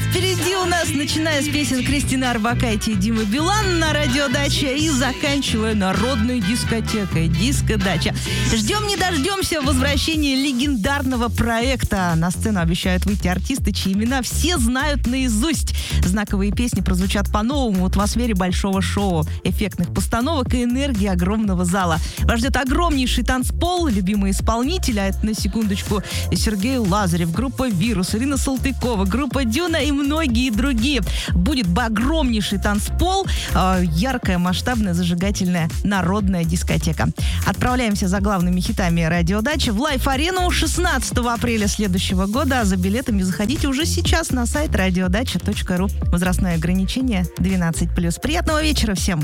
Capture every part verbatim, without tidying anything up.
Впереди у нас, начиная с песен Кристины Орбакайте и Димы Билана на радиодаче и заканчивая народной дискотекой «Диско-дача». Ждем не дождемся возвращения легендарного проекта. На сцену обещают выйти артисты, чьи имена все знают наизусть. Знаковые песни прозвучат по-новому в атмосфере большого шоу, эффектных постановок и энергии огромного зала. Вас ждет огромнейший танцпол, любимые исполнители, а это на секундочку Сергей Лазарев, группа «Вирус», Ирина Салтыкова, группа «Дюна» и многие другие. Будет огромнейший танцпол, э, яркая, масштабная, зажигательная народная дискотека. Отправляемся за главными хитами радиодачи в Лайф-арену шестнадцатого апреля следующего года. А за билетами заходите уже сейчас на сайт радиодача точка ру. Возрастное ограничение двенадцать плюс. Приятного вечера всем!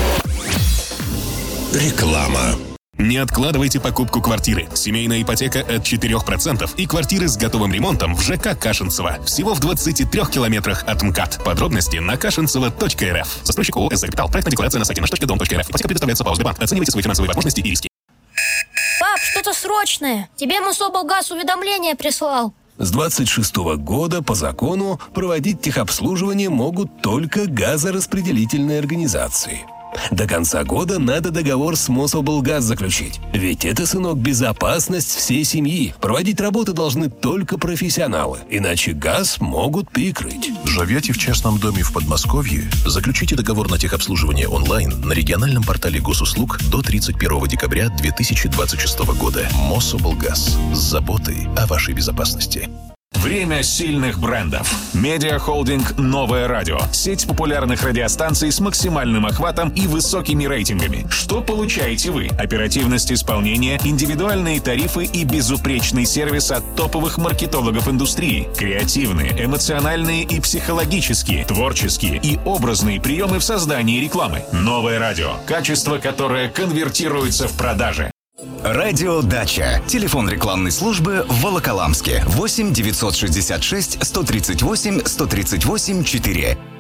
Реклама. Не откладывайте покупку квартиры. Семейная ипотека от четырех процентов и квартиры с готовым ремонтом в ЖК Кашинцево. Всего в двадцати трёх километрах от МКАД. Подробности на кашинцево точка эр эф. Застройщик ООО «Эс Капитал». Проектная декларация на сайте наш точка дом точка эр эф. Ипотека предоставляется по ОСББанк. Оценивайте свои финансовые возможности и риски. Пап, что-то срочное. Тебе Мособлгаз уведомление прислал. С двадцать шестого года по закону проводить техобслуживание могут только газораспределительные организации. До конца года надо договор с Мособлгаз заключить. Ведь это, сынок, безопасность всей семьи. Проводить работы должны только профессионалы, иначе газ могут перекрыть. Живете в частном доме в Подмосковье? Заключите договор на техобслуживание онлайн на региональном портале госуслуг до тридцать первого декабря две тысячи двадцать шестого года. Мособлгаз. С заботой о вашей безопасности. Время сильных брендов. Медиахолдинг «Новое радио». Сеть популярных радиостанций с максимальным охватом и высокими рейтингами. Что получаете вы? Оперативность исполнения, индивидуальные тарифы и безупречный сервис от топовых маркетологов индустрии. Креативные, эмоциональные и психологические, творческие и образные приемы в создании рекламы. «Новое радио». Качество, которое конвертируется в продажи. Радиодача. Телефон рекламной службы в Волоколамске. восемь девятьсот шестьдесят шесть сто тридцать восемь сто тридцать восемь четыре.